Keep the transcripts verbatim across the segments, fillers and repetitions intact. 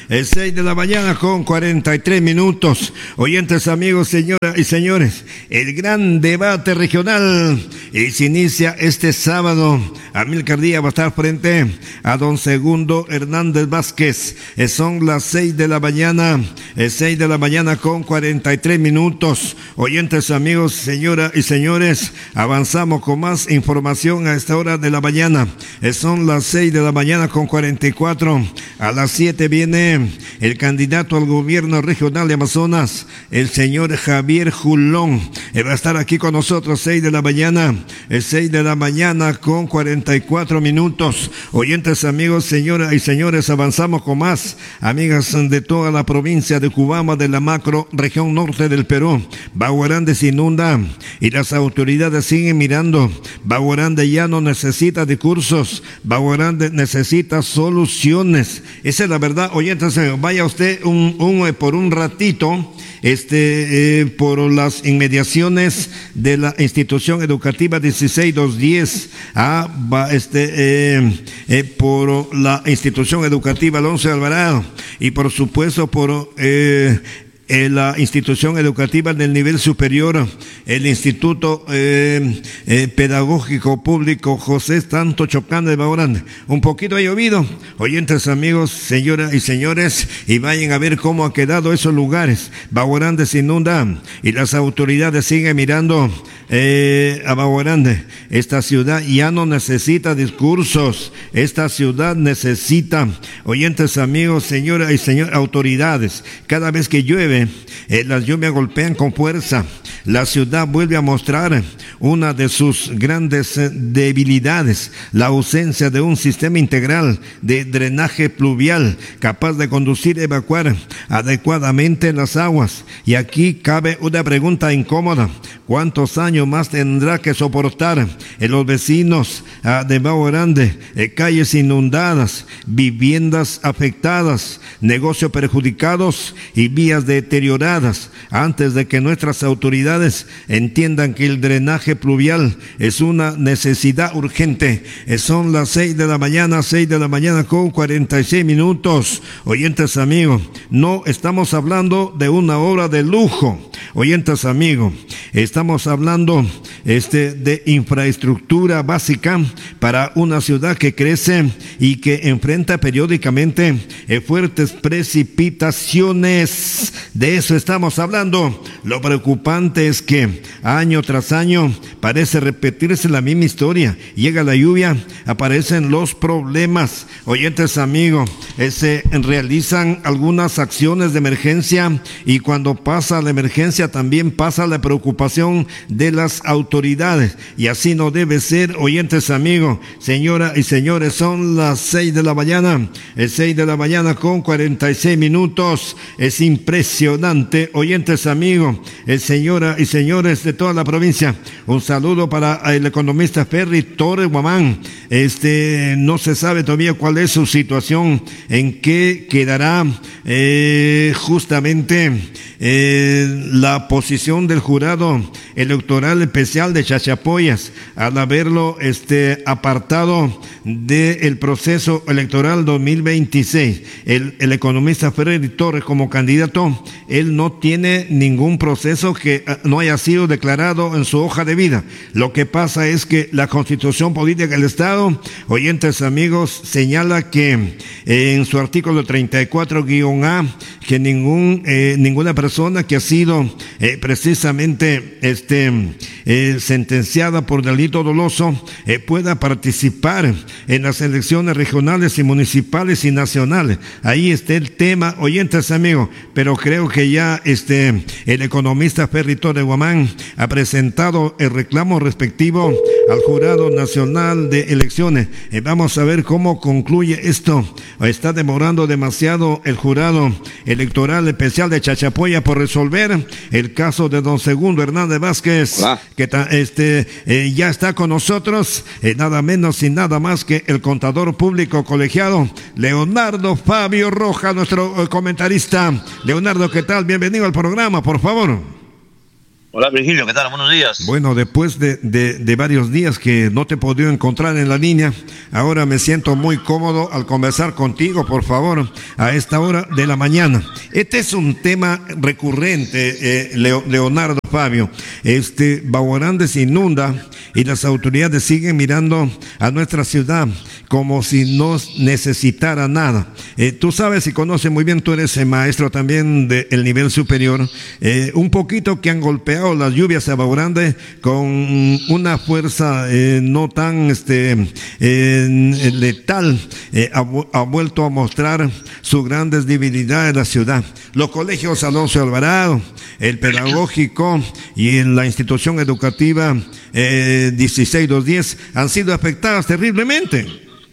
Es seis de la mañana con cuarenta y tres minutos. Oyentes, amigos, señoras y señores, el gran debate regional y se inicia este sábado. Amílcar Díaz va a estar frente a don Segundo Hernández Vázquez. Eh, son las seis de la mañana, es seis de la mañana con cuarenta y tres minutos. Oyentes, amigos, señoras y señores, avanzamos con más información a esta hora de la mañana. Eh, son las seis de la mañana con cuarenta y cuatro. A las siete viene el candidato al gobierno regional de Amazonas, el señor Javier Julón. Eh, va a estar aquí con nosotros, seis de la mañana, es seis de la mañana con cuarenta y cuatro minutos. Oyentes, amigos, señoras y señores, avanzamos con más. Amigas de toda la provincia de Cubama, de la macro región norte del Perú, Baguarande se inunda y las autoridades siguen mirando. Baguarande ya no necesita discursos, Baguarande necesita soluciones. Esa es la verdad. Oyentes, vaya usted un, un, por un ratito este, eh, por las inmediaciones de la institución educativa dieciséis doscientos diez, ah, va, este, eh, eh, por la institución educativa Alonso de Alvarado y por supuesto por eh, Eh, la institución educativa del nivel superior, el Instituto eh, eh, Pedagógico Público José Santo Chocán de Baguarande. Un poquito ha llovido, oyentes, amigos, señoras y señores, y vayan a ver cómo ha quedado esos lugares. Baguarande se inunda y las autoridades siguen mirando eh, a Baguarande. Esta ciudad ya no necesita discursos, esta ciudad necesita, oyentes, amigos, señoras y señores, autoridades. Cada vez que llueve, Eh, las lluvias golpean con fuerza. La ciudad vuelve a mostrar una de sus grandes eh, debilidades, la ausencia de un sistema integral de drenaje pluvial capaz de conducir y evacuar adecuadamente las aguas. Y aquí cabe una pregunta incómoda: ¿cuántos años más tendrá que soportar eh, los vecinos ah, de Baguarande? Eh, calles inundadas, viviendas afectadas, negocios perjudicados y vías deterioradas, antes de que nuestras autoridades entiendan que el drenaje pluvial es una necesidad urgente. Eh, son las seis de la mañana, seis de la mañana con cuarenta y seis minutos. Oyentes, amigos, no estamos hablando de una obra de lujo. Oyentes, amigos, estamos hablando este, de infraestructura básica para una ciudad que crece y que enfrenta periódicamente eh, fuertes precipitaciones. De eso estamos hablando. Lo preocupante es que año tras año parece repetirse la misma historia. Llega la lluvia, aparecen los problemas. Oyentes, amigos, eh, se realizan algunas acciones de emergencia y cuando pasa la emergencia también pasa la preocupación de las autoridades, y así no debe ser. Oyentes, amigos, señoras y señores, son las seis de la mañana, es seis de la mañana con cuarenta y seis minutos. Es impresionante, oyentes, amigos, eh, señoras y señores de toda la provincia. Un saludo para el economista Ferry Torres Guamán. Este, no se sabe todavía cuál es su situación, en qué quedará eh, justamente eh, la posición del jurado electoral especial de Chachapoyas al haberlo este, apartado del proceso electoral dos mil veintiséis. El, el economista Freddy Torres, como candidato, él no tiene ningún proceso que no haya sido declarado en su hoja de vida. Lo que pasa es que la Constitución Política del Estado, oyentes, amigos, señala que eh, en su artículo treinta y cuatro guión A, que ningún eh, ninguna persona que ha sido eh, precisamente este eh, sentenciada por delito doloso eh, pueda participar en las elecciones regionales y municipales y nacionales. Ahí está el tema, oyentes, amigos, pero creo que ya este el economista Ferry Torres Guamán ha presentado el reclamo respectivo al Jurado Nacional de Elecciones. Eh, vamos a ver cómo concluye esto. Está demorando demasiado el Jurado Electoral Especial de Chachapoya por resolver el caso de don Segundo Hernández Vázquez. Hola. Que ta, este eh, ya está con nosotros, eh, nada menos y nada más que el contador público colegiado Leonardo Fabio Roja, nuestro eh, comentarista. Leonardo, ¿qué tal? Bienvenido al programa, por favor. Hola Virgilio, ¿qué tal? Buenos días. Bueno, después de, de, de varios días que no te he podido encontrar en la línea, ahora me siento muy cómodo al conversar contigo, por favor, a esta hora de la mañana. Este es un tema recurrente, eh, Leo, Leonardo, Fabio. Este, Baguarán se inunda y las autoridades siguen mirando a nuestra ciudad como si no necesitara nada. Eh, tú sabes y conoces muy bien, tú eres el maestro también del nivel superior, eh, un poquito que han golpeado las lluvias a Baguarán con una fuerza eh, no tan este eh, letal, eh, ha, ha vuelto a mostrar sus grandes debilidades en la ciudad. Los colegios Alonso Alvarado, el pedagógico y en la institución educativa eh, dieciséis doscientos diez han sido afectadas terriblemente.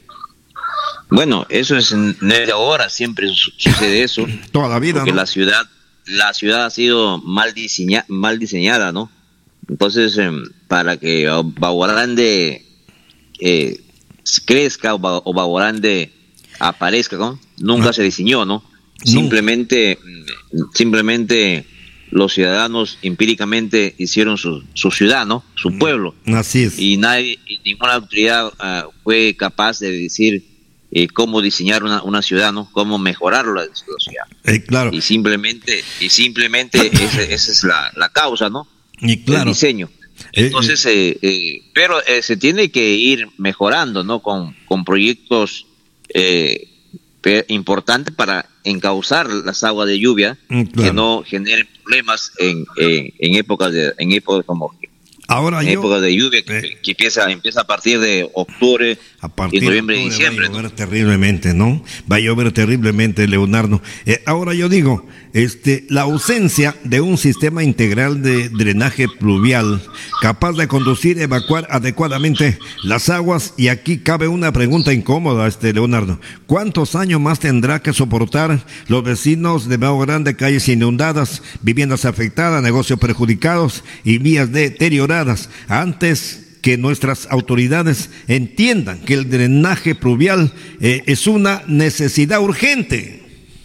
Bueno, eso es de ahora, siempre sucede eso. Toda la vida, porque ¿no? la ciudad, la ciudad ha sido mal diseña, mal diseñada, ¿no? Entonces, eh, para que Baguarán de eh, crezca o, o Baguarán de aparezca, ¿no? Nunca ah. se diseñó, ¿no? No. Simplemente, simplemente los ciudadanos empíricamente hicieron su, su ciudad, ¿no? Su pueblo. Así es. Y nadie, y ninguna autoridad uh, fue capaz de decir eh, cómo diseñar una, una ciudad, ¿no? Cómo mejorar la, la ciudad. Eh, claro. Y simplemente, y simplemente esa, esa es la, la causa, ¿no? Y claro. El diseño. Entonces, eh, eh, pero eh, se tiene que ir mejorando, ¿no? Con, con proyectos eh, importantes para encauzar las aguas de lluvia, claro, que no generen problemas en, en, en épocas de, en épocas como Ahora en yo, época de lluvia que, eh, que empieza empieza a partir de octubre, a partir y noviembre y diciembre. Va a llover, ¿no? terriblemente, ¿no? Va a llover terriblemente, Leonardo. Eh, ahora yo digo, este, la ausencia de un sistema integral de drenaje pluvial capaz de conducir, evacuar adecuadamente las aguas, y aquí cabe una pregunta incómoda, este Leonardo. ¿Cuántos años más tendrá que soportar los vecinos de Baguarán de calles inundadas, viviendas afectadas, negocios perjudicados y vías deterioradas, antes que nuestras autoridades entiendan que el drenaje pluvial eh, es una necesidad urgente?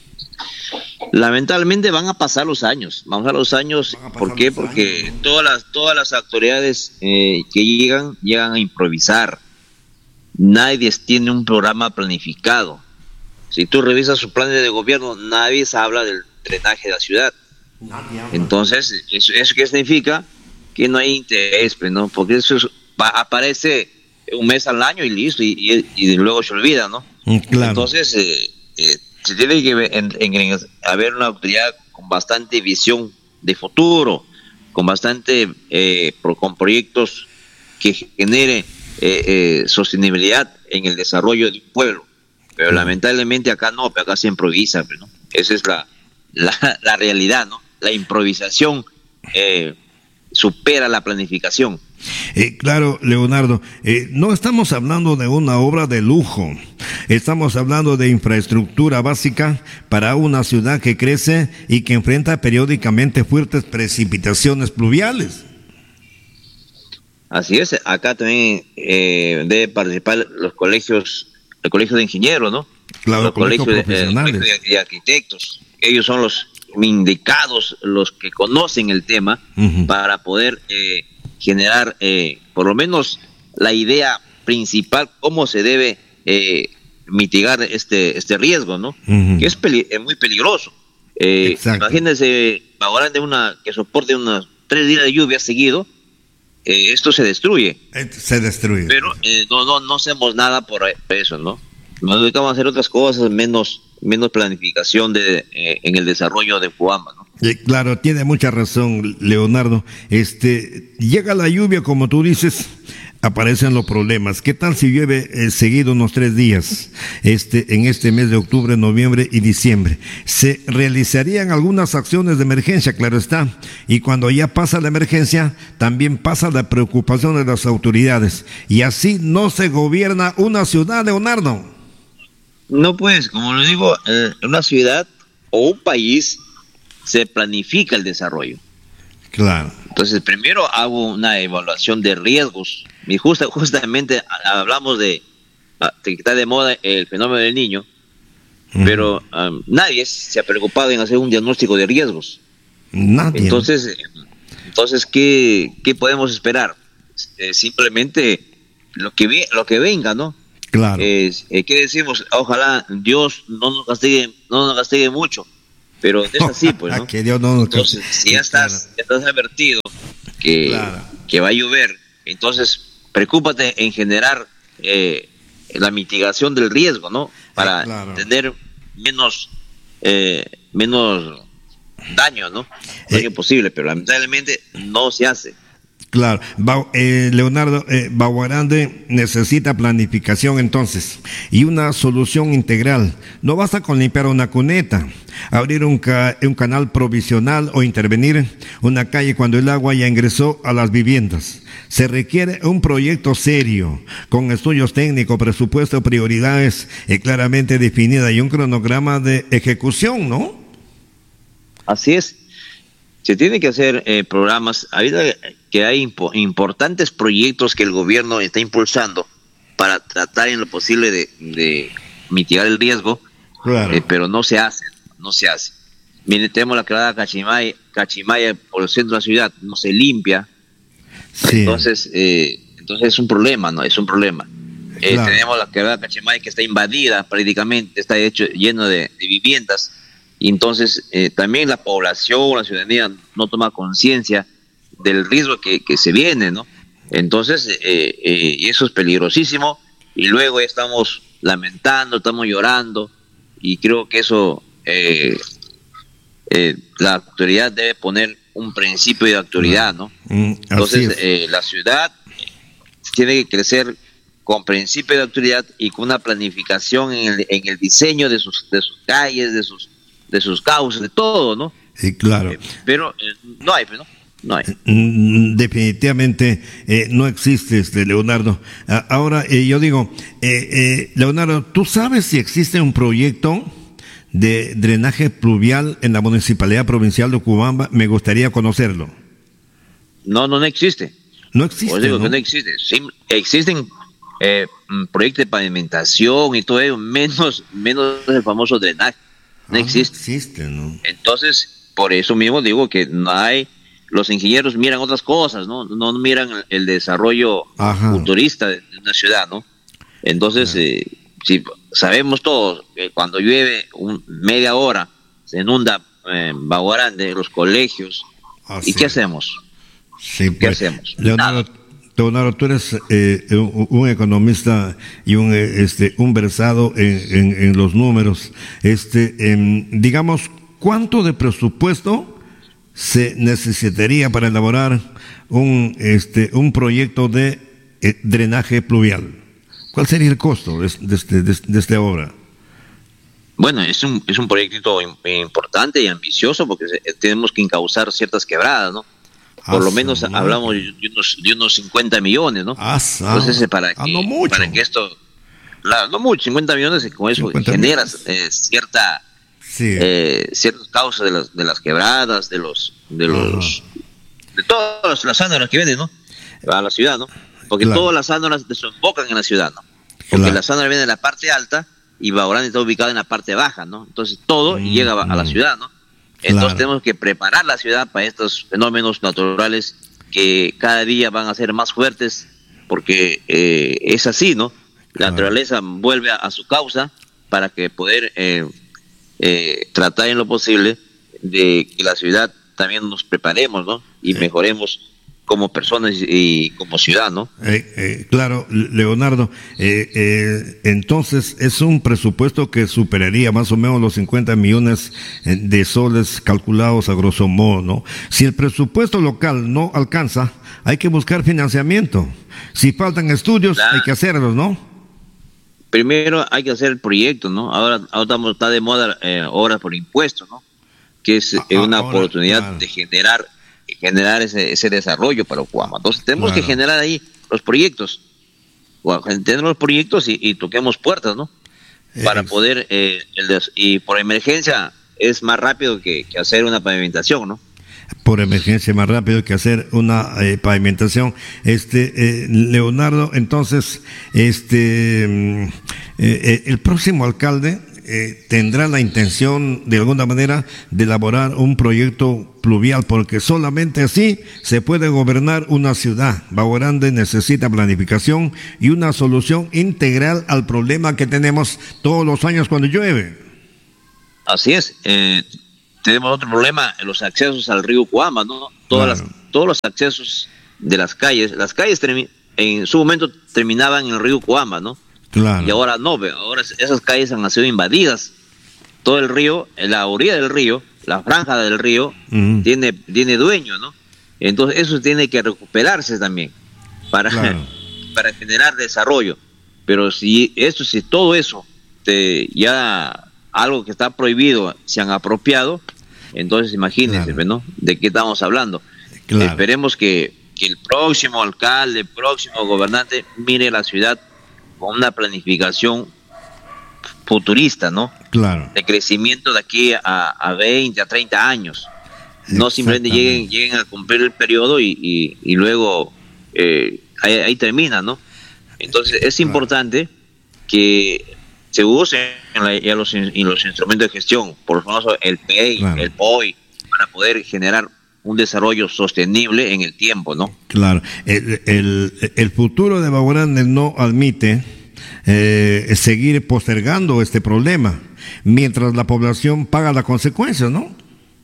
Lamentablemente van a pasar los años, vamos a los años, ¿por qué? Porque años, ¿no? todas las todas las autoridades eh, que llegan, llegan a improvisar. Nadie tiene un programa planificado. Si tú revisas sus planes de gobierno, nadie se habla del drenaje de la ciudad. Entonces, ¿eso, eso qué significa? Que no hay interés, ¿no? Porque eso es, pa, aparece un mes al año y listo, y, y, y luego se olvida, ¿no? Claro. Entonces, eh, eh, se tiene que en, en, en, haber una autoridad con bastante visión de futuro, con bastante, eh, pro, con proyectos que genere eh, eh, sostenibilidad en el desarrollo del pueblo. Pero sí, lamentablemente acá no, acá se improvisa, ¿no? Esa es la, la, la realidad, ¿no? La improvisación eh, supera la planificación. Eh, claro, Leonardo, eh, no estamos hablando de una obra de lujo, estamos hablando de infraestructura básica para una ciudad que crece y que enfrenta periódicamente fuertes precipitaciones pluviales. Así es, acá también eh, deben participar los colegios, el colegio de ingenieros, ¿no? Claro, los colegios, colegios de, profesionales. eh, colegio de, de arquitectos. Ellos son los indicados, los que conocen el tema, uh-huh, para poder eh, generar eh, por lo menos la idea principal, cómo se debe eh, mitigar este este riesgo, ¿no? Uh-huh. Que es, peli- es muy peligroso. Eh, imagínense, ahora de una que soporte unos tres días de lluvia seguido, eh, esto se destruye. Se destruye. Pero eh, no, no, no hacemos nada por eso, ¿no? Nos dedicamos a hacer otras cosas, menos menos planificación de eh, en el desarrollo de Fuama, ¿no? Eh, claro, tiene mucha razón, Leonardo. Este, llega la lluvia, como tú dices, aparecen los problemas. ¿Qué tal si llueve eh, seguido unos tres días, este, en este mes de octubre, noviembre y diciembre? Se realizarían algunas acciones de emergencia, claro está, y cuando ya pasa la emergencia, también pasa la preocupación de las autoridades, y así no se gobierna una ciudad, Leonardo. No, pues, como lo digo, eh, una ciudad o un país se planifica el desarrollo. Claro. Entonces, primero hago una evaluación de riesgos. Y justa, justamente hablamos de, de que está de moda el fenómeno del niño, uh-huh, pero um, nadie se ha preocupado en hacer un diagnóstico de riesgos. Nadie. Entonces, Entonces, ¿qué, qué podemos esperar? Eh, simplemente lo que ve, lo que venga, ¿no? Claro. Eh, eh, ¿Qué decimos? Ojalá Dios no nos castigue, no nos castigue mucho, pero es así, pues, ¿no? Que Dios no nos entonces, castigue. si ya estás, ya estás advertido que, Claro. que va a llover, entonces preocúpate en generar eh, la mitigación del riesgo, ¿no? Para Eh, claro. tener menos eh, menos daño, ¿no? Daño Eh, posible, pero lamentablemente no se hace. Claro, Ba- eh, Leonardo, eh, Baguarande necesita planificación entonces y una solución integral. No basta con limpiar una cuneta, abrir un, ca- un canal provisional o intervenir una calle cuando el agua ya ingresó a las viviendas. Se requiere un proyecto serio, con estudios técnicos, presupuesto, prioridades eh, claramente definidas y un cronograma de ejecución, ¿no? Así es. Se tiene que hacer eh, programas. Ahorita que hay impo- importantes proyectos que el gobierno está impulsando para tratar en lo posible de, de mitigar el riesgo, Claro. eh, pero no se hace, no se hace. Miren, tenemos la quebrada Cachimaya, Cachimaya por el centro de la ciudad, no se limpia. Sí. Entonces, eh, entonces es un problema, ¿no? Es un problema. Eh, Claro. Tenemos la quebrada Cachimaya que está invadida prácticamente, está hecho lleno de, de viviendas. Y entonces eh, también la población, la ciudadanía no toma conciencia del riesgo que, que se viene, ¿no? Entonces, eh, eh, y eso es peligrosísimo, y luego estamos lamentando, estamos llorando, y creo que eso eh, eh, la autoridad debe poner un principio de autoridad, ¿no? Mm, así Entonces, es. eh, la ciudad tiene que crecer con principio de autoridad y con una planificación en el, en el diseño de sus, de sus calles, de sus de sus causas, de todo, ¿no? Sí, claro. Eh, pero eh, no hay, pues, ¿no? No hay. Mm, Definitivamente eh, no existe, este Leonardo. Ah, ahora, eh, yo digo, eh, eh, Leonardo, ¿tú sabes si existe un proyecto de drenaje pluvial en la Municipalidad Provincial de Ocubamba? Me gustaría conocerlo. No, no, no existe. No existe, Pues digo ¿no? que no existe. Sí, existen eh, mm, proyectos de pavimentación y todo ello, menos, menos el famoso drenaje. No Ah, existe. existe, ¿no? Entonces, por eso mismo digo que no hay, los ingenieros miran otras cosas, ¿no? No miran el, el desarrollo Ajá. futurista de, de una ciudad, ¿no? Entonces, eh, si sabemos todos que cuando llueve un, media hora se inunda eh, Baguarande, los colegios, Así ¿y qué es. hacemos? Sí, ¿Qué pues, hacemos? Leonardo, Leonardo, tú eres eh, un, un economista y un eh, este un versado en, en, en los números. Este, em, digamos, ¿cuánto de presupuesto se necesitaría para elaborar un este un proyecto de eh, drenaje pluvial? ¿Cuál sería el costo de, de, este, de, de esta obra? Bueno, es un, es un proyecto im- importante y ambicioso porque se- tenemos que encauzar ciertas quebradas, ¿no? Por Ah, lo su menos madre. hablamos de unos, de unos cincuenta millones, ¿no? Ah, sa- Entonces, eh, para ah, que, no mucho. para que esto, la- no mucho, cincuenta millones, y con eso cincuenta generas millones. eh, cierta, Sí. eh, ciertas causas de las, de las quebradas, de los, de los, de todas las ánoras que vienen, ¿no? A la ciudad, ¿no? Porque Claro. todas las ánoras desembocan en la ciudad, ¿no? Porque Claro. las ánoras vienen de la parte alta y Baurán está ubicado en la parte baja, ¿no? Entonces todo Mm, llega a la mm. ciudad, ¿no? Entonces Claro. tenemos que preparar la ciudad para estos fenómenos naturales que cada día van a ser más fuertes, porque eh, es así, ¿no? La Claro. naturaleza vuelve a, a su causa para que poder eh, eh, tratar en lo posible de que la ciudad también nos preparemos, ¿no? Y mejoremos como personas y como ciudad, ¿no? Eh, eh, claro, Leonardo, eh, eh, entonces es un presupuesto que superaría más o menos los cincuenta millones eh, de soles calculados a grosso modo, ¿no? Si el presupuesto local no alcanza, hay que buscar financiamiento. Si faltan estudios, Claro. hay que hacerlos, ¿no? Primero hay que hacer el proyecto, ¿no? Ahora, ahora estamos, está de moda eh, obras por impuestos, ¿no? Que es eh, Ah, una ahora, oportunidad claro. de generar generar ese, ese desarrollo para Ocuama. Entonces tenemos Claro. que generar ahí los proyectos. Bueno, tenemos los proyectos y, y toquemos puertas, ¿no? Para Eh, poder, eh, el des- y por emergencia es más rápido que, que hacer una pavimentación, ¿no? Por emergencia más rápido que hacer una eh, pavimentación. Este eh, Leonardo, entonces, este mm, eh, eh, el próximo alcalde eh, tendrá la intención de alguna manera de elaborar un proyecto pluvial, porque solamente así se puede gobernar una ciudad. Babo Grande necesita planificación y una solución integral al problema que tenemos todos los años cuando llueve. Así es. Eh, tenemos otro problema, los accesos al río Cuama, ¿no? Todas Claro. las, todos los accesos de las calles, las calles termi- en su momento terminaban en el río Cuama, ¿no? Claro. Y ahora no, ve, ahora esas calles han sido invadidas. Todo el río, la orilla del río, la franja del río, Ujú. tiene, tiene dueño, ¿no? Entonces eso tiene que recuperarse también para, Claro. para generar desarrollo. Pero si eso, si todo eso te, ya algo que está prohibido se han apropiado, entonces imagínense, Claro. ¿no? ¿De qué estamos hablando? Claro. Esperemos que, que el próximo alcalde, el próximo gobernante mire la ciudad con una planificación futurista, ¿no? Claro. De crecimiento de aquí a, a veinte, a treinta años. No simplemente lleguen, lleguen a cumplir el periodo y, y, y luego eh, ahí, ahí termina, ¿no? Entonces es importante que se usen en la- ya los, in- en los instrumentos de gestión, por lo menos el P E I, Claro. el P O I, para poder generar un desarrollo sostenible en el tiempo, ¿no? Claro, el, el, el futuro de Babo Grande no admite eh, seguir postergando este problema mientras la población paga las consecuencias, ¿no?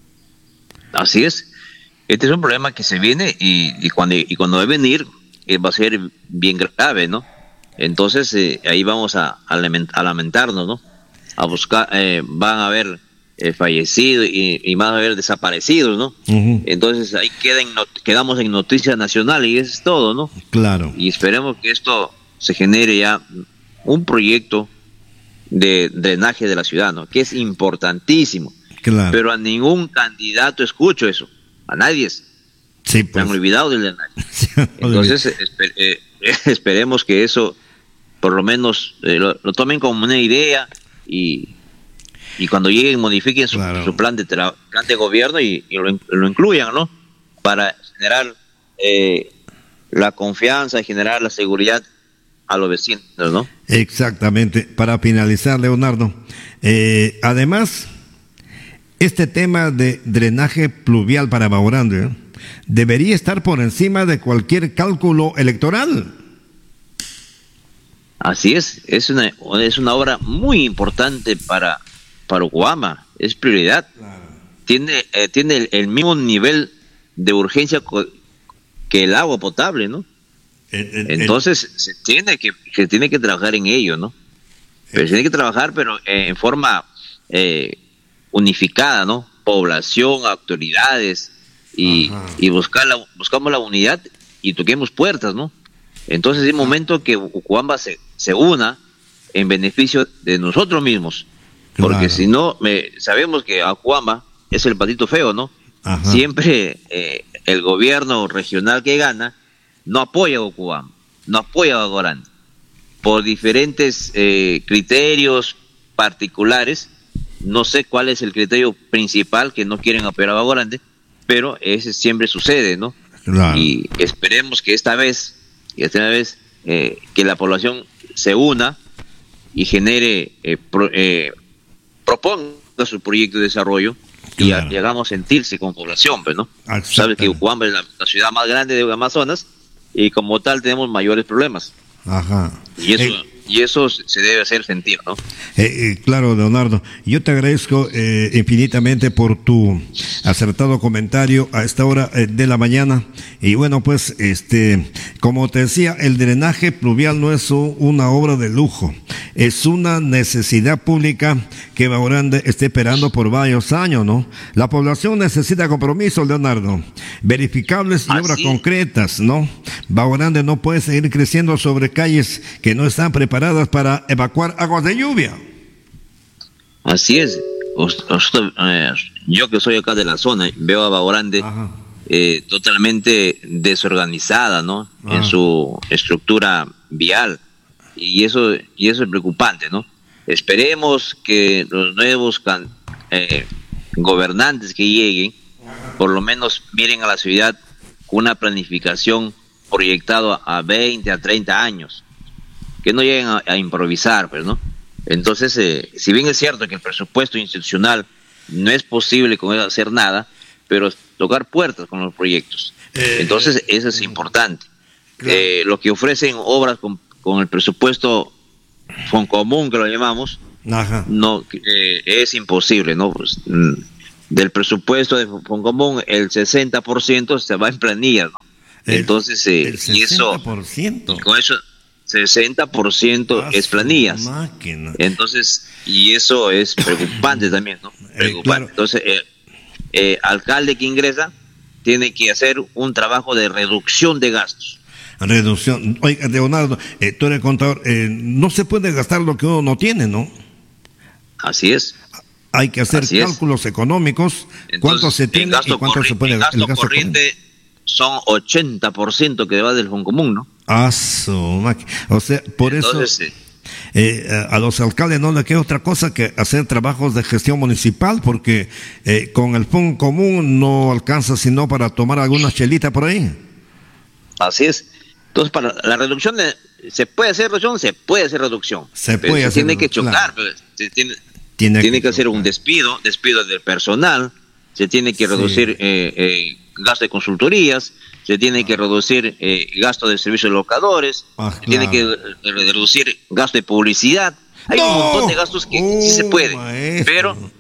Así es. Este es un problema que se viene y, y cuando y cuando debe venir eh, va a ser bien grave, ¿no? Entonces eh, ahí vamos a, a, lament- a lamentarnos, ¿no? A buscar, eh, van a haber eh, fallecidos y, y van a haber desaparecidos, ¿no? Ujú. Entonces ahí queda en not- quedamos en noticia nacional y eso es todo, ¿no? Claro, Y esperemos que esto se genere ya un proyecto de drenaje de la ciudad, ¿no? Que es importantísimo. claro. Pero a ningún candidato escucho eso, a nadie. Se Sí, han pues. olvidado del drenaje. Se han Entonces esper- eh, esperemos que eso por lo menos eh, lo, lo tomen como una idea y, y cuando lleguen modifiquen su, Claro. su plan de tra- plan de gobierno y, y lo, in- lo incluyan, ¿no? Para generar eh, la confianza y generar la seguridad a los vecinos, ¿no? Exactamente. Para finalizar, Leonardo, eh, además, este tema de drenaje pluvial para Babo Grande, ¿eh? debería estar por encima de cualquier cálculo electoral. Así es, es una, es una obra muy importante para, para Ucuama, es prioridad. Tiene, eh, tiene el, el mismo nivel de urgencia co- que el agua potable, ¿no? El- el- Entonces se tiene que se tiene que trabajar en ello, ¿no? Pero se tiene que trabajar, pero eh, en forma eh, unificada, ¿no? Población, autoridades y, Ajá. y buscar la, buscamos la unidad y toquemos puertas, ¿no? Entonces es el momento que Ucuamba se, se una en beneficio de nosotros mismos, porque Claro. si no me, sabemos que Ucuamba es el patito feo, ¿no? Ajá. Siempre eh, el gobierno regional que gana no apoya a Ucuamba, no apoya a Babo Grande, por diferentes eh, criterios particulares. No sé cuál es el criterio principal que no quieren apoyar a Babo Grande, pero ese siempre sucede, ¿no? Claro. Y esperemos que esta vez, que esta vez eh, que la población se una y genere, eh, pro- eh, proponga su proyecto de desarrollo y, Claro. ha- y hagamos sentirse con población, pues, ¿no? Exactamente. Sabes que Ucuamba es la, la ciudad más grande de Amazonas y como tal tenemos mayores problemas. Ajá. Y eso, Eh, y eso se debe hacer sentir, ¿no? Eh, eh, claro, Leonardo, yo te agradezco eh, infinitamente por tu acertado comentario a esta hora eh, de la mañana. Y bueno, pues, este, como te decía, el drenaje pluvial no es u- una obra de lujo, es una necesidad pública que Babo Grande esté esperando por varios años, ¿no? La población necesita compromisos, Leonardo, verificables y Así obras es. concretas, ¿no? Babo Grande no puede seguir creciendo sobre calles que no están preparadas para evacuar aguas de lluvia. Así es. Us- usted, eh, yo que soy acá de la zona, veo a Babo Grande Ajá. eh, totalmente desorganizada, ¿no? Ah. En su estructura vial. Y eso, y eso es preocupante, ¿no? Esperemos que los nuevos can- eh, gobernantes que lleguen, por lo menos miren a la ciudad con una planificación proyectada a veinte, a treinta años. Que no lleguen a, a improvisar, pues, ¿no? Entonces, eh, si bien es cierto que el presupuesto institucional no es posible con él hacer nada, pero tocar puertas con los proyectos. Eh, Entonces, eso es importante. Claro. Eh, lo que ofrecen obras con, con el presupuesto Foncomún, que lo llamamos, Ajá. no eh, es imposible, ¿no? Pues, mm, del presupuesto de Foncomún, el sesenta por ciento se va en planillas, ¿no? El, Entonces, eh, el sesenta por ciento. Y eso, y con eso, sesenta por ciento ah, es planillas. Máquina. Entonces, y eso es preocupante también, ¿no? Preocupante. Eh, claro. Entonces, eh, eh, alcalde que ingresa tiene que hacer un trabajo de reducción de gastos. Reducción. Oiga, Leonardo, eh, tú eres contador, eh, no se puede gastar lo que uno no tiene, ¿no? Así es. Hay que hacer Así cálculos es. económicos, Entonces, cuánto se tiene y cuánto se puede gastar. El gasto, el gasto corriente, corriente son ochenta por ciento que va del Foncomún, ¿no? Ah, su máquina. O sea, por Entonces, eso eh, a los alcaldes no les queda otra cosa que hacer trabajos de gestión municipal, porque eh, con el Foncomún no alcanza sino para tomar alguna chelita por ahí. Así es. Entonces, para la reducción, de, ¿se puede hacer reducción? Se puede hacer reducción. Se pero puede se hacer. Tiene que chocar. Claro. Se tiene, tiene, tiene que, que hacer un despido, despido del personal, se tiene que sí. reducir eh, eh, gasto de consultorías, se tiene ah. que reducir eh, gasto de servicios de locadores, ah, se claro. tiene que eh, reducir gasto de publicidad. Hay no. un montón de gastos que oh, sí se puede, maestro. pero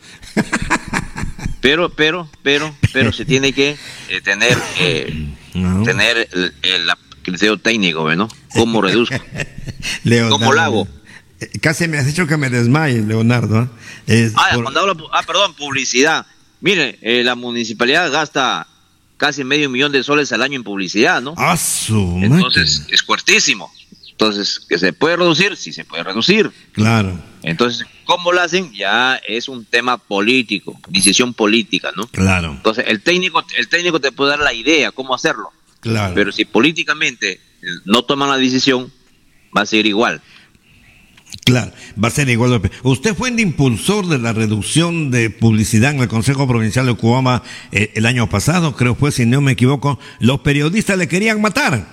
pero pero pero pero se tiene que eh, tener eh, no. tener el, el, el criterio técnico, ¿no? ¿Cómo reduzco? Leonardo, ¿Cómo lo hago? Casi me has hecho que me desmaye, Leonardo. Es ah, por... cuando hablo, ah, perdón, publicidad. Mire, eh, la municipalidad gasta casi medio millón de soles al año en publicidad, ¿no? Ah, su Entonces, máquina. Es fuertísimo. Entonces, ¿que se puede reducir? Sí, se puede reducir. Claro. Entonces, ¿cómo lo hacen? Ya es un tema político, decisión política, ¿no? Claro. Entonces, el técnico, el técnico te puede dar la idea cómo hacerlo. Claro. Pero si políticamente no toman la decisión, va a seguir igual. Claro, va a ser igual. Usted fue el impulsor de la reducción de publicidad en el Consejo Provincial de Cuabamba eh, el año pasado, creo fue, si no me equivoco. Los periodistas le querían matar.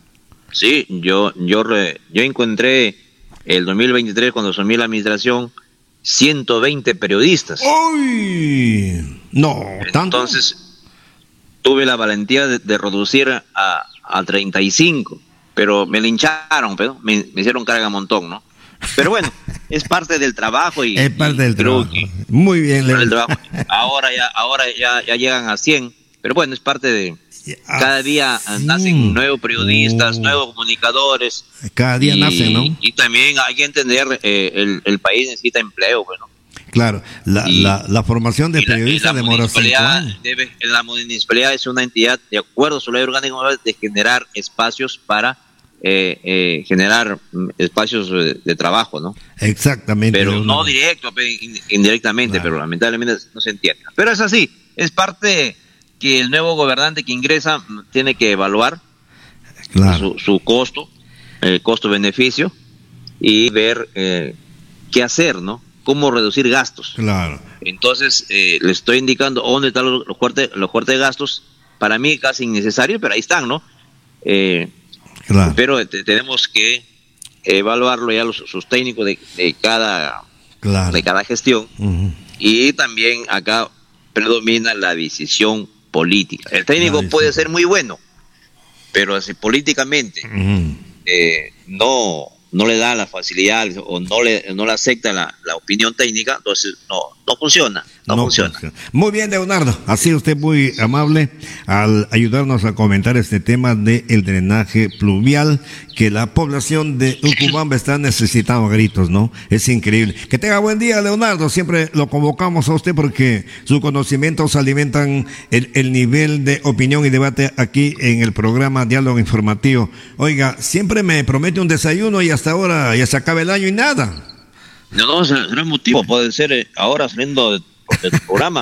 Sí, yo yo re, yo encontré el dos mil veintitrés, cuando asumí la administración, ciento veinte periodistas. ¡Uy! No, ¿tanto? Entonces, tuve la valentía de, de reducir a, a treinta y cinco, pero me lincharon, pero me, me hicieron carga montón, ¿no? Pero bueno, es parte del trabajo y es parte del y trabajo. Que, Muy bien, Leo. Trabajo. Ahora ya, ahora ya, ya llegan a cien, pero bueno, es parte de cada día ah, nacen nuevos periodistas, oh. nuevos comunicadores. Cada día y, nacen, ¿no? Y también hay que entender eh, el, el país necesita empleo, bueno. Claro, la, y, la, la formación de periodistas la, demora cinco años. Debe, la municipalidad es una entidad, de acuerdo a su ley orgánica, de generar espacios para Eh, eh, generar espacios de, de trabajo, ¿no? Exactamente. Pero no directo, indirectamente, claro. Pero lamentablemente no se entiende. Pero es así, es parte que el nuevo gobernante que ingresa tiene que evaluar claro. su, su costo, el costo-beneficio, y ver eh, qué hacer, ¿no? Cómo reducir gastos. Claro. Entonces, eh, le estoy indicando dónde están los, los fuertes los fuertes gastos, para mí casi innecesarios, pero ahí están, ¿no? Eh, Claro. Pero te, tenemos que evaluarlo ya los, sus técnicos de, de cada claro. de cada gestión uh-huh. Y también acá predomina la decisión política. El técnico puede ser muy bueno, pero si políticamente uh-huh. eh, no no le da la facilidad o no le no le acepta la, la opinión técnica, entonces no no funciona, no, no funciona. funciona. Muy bien, Leonardo, así usted muy amable al ayudarnos a comentar este tema del drenaje pluvial que la población de Ucubamba está necesitando a gritos, ¿no? Es increíble. Que tenga buen día, Leonardo, siempre lo convocamos a usted porque sus conocimientos alimentan el, el nivel de opinión y debate aquí en el programa Diálogo Informativo. Oiga, siempre me promete un desayuno y hasta ahora ya se acaba el año y nada. No, no, no es motivo, puede ser eh, ahora saliendo de, de tu programa.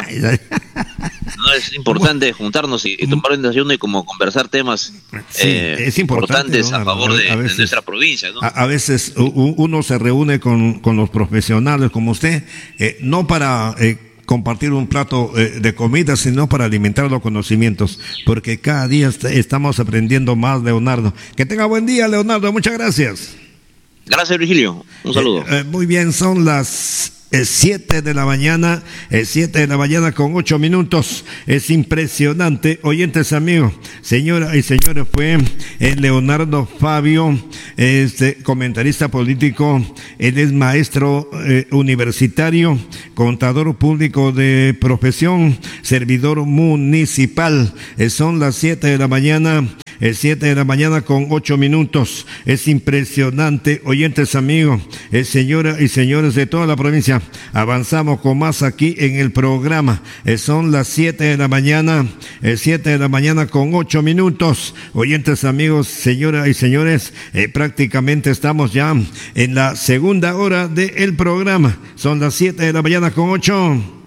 No, es importante juntarnos y, y tomar un desayuno y como conversar temas sí, eh, es importante, importantes, ¿no? A favor de, a veces, de nuestra provincia, ¿no? A, a veces uno se reúne con, con los profesionales como usted, eh, no para eh, compartir un plato eh, de comida, sino para alimentar los conocimientos, porque cada día est- estamos aprendiendo más, Leonardo. Que tenga buen día, Leonardo, muchas gracias. Gracias, Virgilio. Un saludo. Eh, eh, muy bien, son las siete de la mañana, siete de la mañana con ocho minutos. Es impresionante, oyentes amigos, señoras y señores, fue el Leonardo Fabio, este comentarista político. Él es maestro eh, universitario, contador público de profesión, servidor municipal. Eh, son las siete de la mañana. Es siete de la mañana con ocho minutos. Es impresionante, oyentes amigos, eh, señoras y señores de toda la provincia. Avanzamos con más aquí en el programa. Eh, son las siete de la mañana, eh, siete de la mañana con ocho minutos. Oyentes amigos, señoras y señores, eh, prácticamente estamos ya en la segunda hora del programa. Son las siete de la mañana con ocho.